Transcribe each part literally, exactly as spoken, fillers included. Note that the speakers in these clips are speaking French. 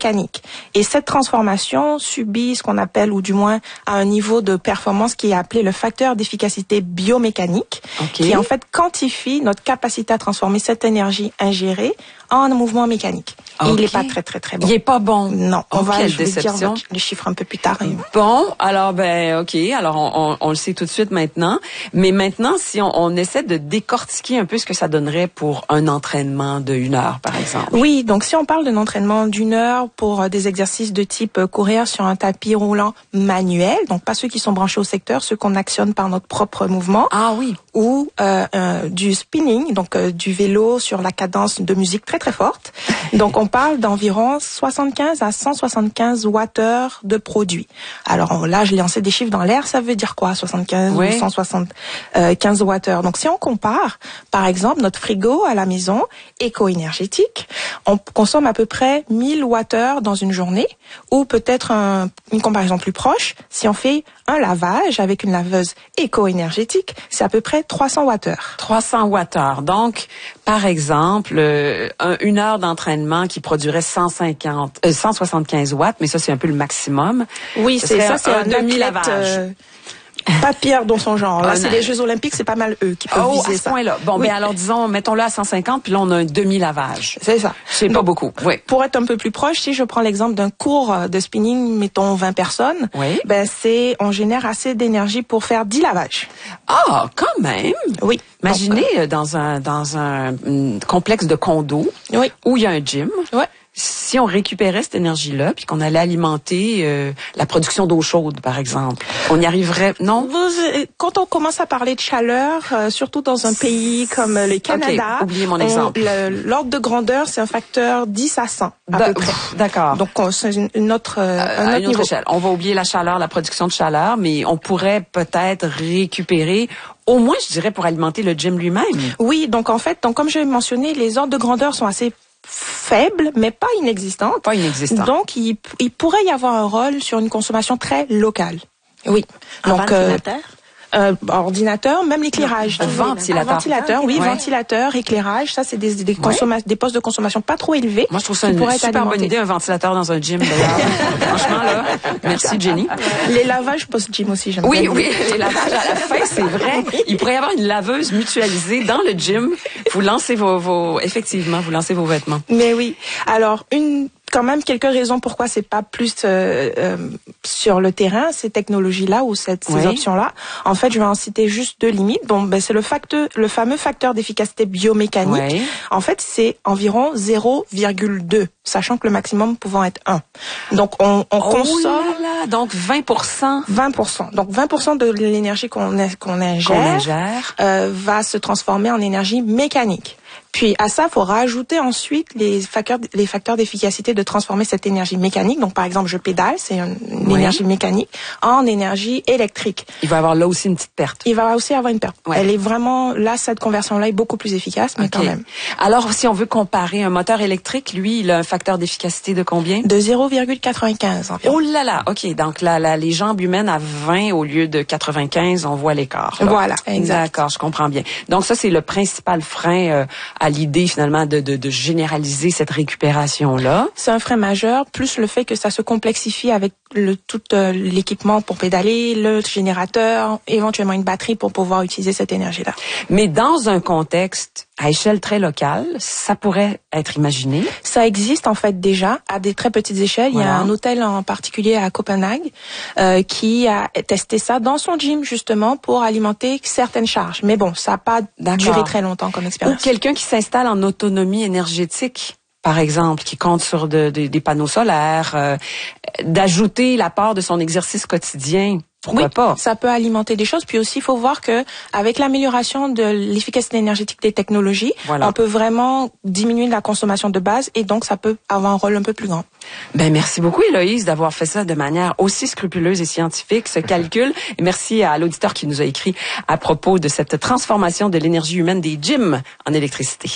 mécanique. Et cette transformation subit ce qu'on appelle, ou du moins à un niveau de performance qui est appelé le facteur d'efficacité biomécanique, okay. qui en fait quantifie notre capacité à transformer cette énergie ingérée en un mouvement mécanique. Okay. Et il n'est pas très, très, très bon. Il n'est pas bon? Non. On oh, va, quelle je vais déception. dire les chiffres un peu plus tard. Bon, alors, ben, OK. Alors, on, on, on le sait tout de suite maintenant. Mais maintenant, si on, on essaie de décortiquer un peu ce que ça donnerait pour un entraînement de une heure, par exemple. Oui. Donc, si on parle d'un entraînement d'une heure pour des exercices de type courir sur un tapis roulant manuel, donc pas ceux qui sont branchés au secteur, ceux qu'on actionne par notre propre mouvement. Ah oui. Ou euh, euh, du spinning, donc euh, du vélo sur la cadence de musique très très forte. Donc on parle d'environ soixante-quinze à cent soixante-quinze wattheures de produit. Alors là, je l'ai lancé des chiffres dans l'air, ça veut dire quoi, soixante-quinze oui. ou cent soixante-quinze wattheures. Donc si on compare, par exemple, notre frigo à la maison, éco-énergétique, on consomme à peu près mille wattheures dans une journée, ou peut-être un, une comparaison plus proche, si on fait un lavage avec une laveuse éco-énergétique, c'est à peu près trois cents wattheures. trois cents wattheures. Donc, par exemple, euh, un, une heure d'entraînement qui produirait cent cinquante, euh, cent soixante-quinze watts, mais ça, c'est un peu le maximum. Oui, c'est ça, c'est un, un demi-lavage. Euh, pas pire dans son genre. Là, c'est les Jeux Olympiques, c'est pas mal eux qui peuvent oh, viser à ce ça. point-là. Bon, oui. ben alors disons, mettons-le à cent cinquante, puis là on a un demi-lavage. C'est ça. C'est pas beaucoup. Oui. Pour être un peu plus proche, si je prends l'exemple d'un cours de spinning, mettons vingt personnes, oui. ben c'est, on génère assez d'énergie pour faire dix lavages. Ah, quand même. Oui. Imaginez Donc, euh, dans un dans un, un complexe de condos oui. où il y a un gym. Oui. Si on récupérait cette énergie-là, puis qu'on allait alimenter euh, la production d'eau chaude, par exemple, on y arriverait, non? Vous, quand on commence à parler de chaleur, euh, surtout dans un pays comme le Canada, okay, oubliez mon exemple. L'ordre de grandeur, c'est un facteur dix à cent, à da, peu près. D'accord. Donc, c'est une, une autre, euh, un autre une autre niveau. échelle. On va oublier la chaleur, la production de chaleur, mais on pourrait peut-être récupérer au moins, je dirais, pour alimenter le gym lui-même. Oui, donc en fait, donc comme je l'ai mentionné, les ordres de grandeur sont assez faible, mais pas inexistante. Pas inexistante. Donc, il, il pourrait y avoir un rôle sur une consommation très locale. Oui. Un Donc, ventilateur euh, Euh, ordinateur, même l'éclairage. Un ventilateur. Un ventilateur, oui, ouais. ventilateur, éclairage, ça c'est des, des, ouais. des postes de consommation pas trop élevés. Moi je trouve ça une super bonne idée, un ventilateur dans un gym d'ailleurs. Franchement là, merci Jenny. Les lavages post-gym aussi, j'aime oui, bien. Oui, oui, les lavages à la fin, c'est vrai. Il pourrait y avoir une laveuse mutualisée dans le gym. Vous lancez vos, vos effectivement, vous lancez vos vêtements. Mais oui. Alors, une quand même quelques raisons pourquoi c'est pas plus euh, euh, sur le terrain ces technologies-là ou cette, ces oui. options-là. En fait, je vais en citer juste deux limites. Donc, ben, c'est le facteur, le fameux facteur d'efficacité biomécanique. Oui. En fait, c'est environ zéro virgule deux, sachant que le maximum pouvant être un. Donc, on, on oh consomme là là, donc vingt pour cent. vingt pour cent. Donc, vingt pour cent de l'énergie qu'on qu'on ingère, qu'on ingère. Euh, va se transformer en énergie mécanique. Puis à ça, il faut rajouter ensuite les facteurs, les facteurs d'efficacité de transformer cette énergie mécanique. Donc par exemple, je pédale, c'est une, une oui. énergie mécanique, en énergie électrique. Il va y avoir là aussi une petite perte. Il va aussi avoir une perte. Ouais. Elle est vraiment, là, cette conversion-là est beaucoup plus efficace, mais okay. quand même. Alors, si on veut comparer un moteur électrique, lui, il a un facteur d'efficacité de combien? De zéro virgule quatre-vingt-quinze environ. Oh là là, OK. Donc là, là, les jambes humaines à vingt au lieu de quatre-vingt-quinze, on voit l'écart. Voilà, exact. D'accord, je comprends bien. Donc ça, c'est le principal frein euh, à l'idée, finalement, De, de, de généraliser cette récupération-là. C'est un frein majeur, plus le fait que ça se complexifie avec le, tout euh, l'équipement pour pédaler, le générateur, éventuellement une batterie pour pouvoir utiliser cette énergie-là. Mais dans un contexte à échelle très locale, ça pourrait être imaginé? Ça existe en fait déjà à des très petites échelles. Voilà. Il y a un hôtel en particulier à Copenhague euh, qui a testé ça dans son gym justement pour alimenter certaines charges. Mais bon, ça n'a pas duré très longtemps comme expérience. Ou quelqu'un qui s'installe en autonomie énergétique, par exemple, qui compte sur de, de, des panneaux solaires, euh, d'ajouter l'apport de son exercice quotidien. Pourquoi oui, pas? Ça peut alimenter des choses. Puis aussi, il faut voir que avec l'amélioration de l'efficacité énergétique des technologies, voilà. on peut vraiment diminuer la consommation de base et donc ça peut avoir un rôle un peu plus grand. Ben merci beaucoup Héloïse d'avoir fait ça de manière aussi scrupuleuse et scientifique, ce calcul. Et merci à l'auditeur qui nous a écrit à propos de cette transformation de l'énergie humaine des gyms en électricité.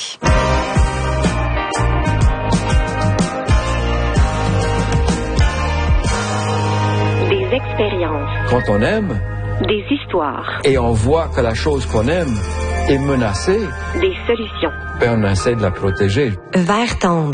Expériences. Quand on aime, des histoires. Et on voit que la chose qu'on aime est menacée, des solutions. Et on essaie de la protéger. Vert tendre.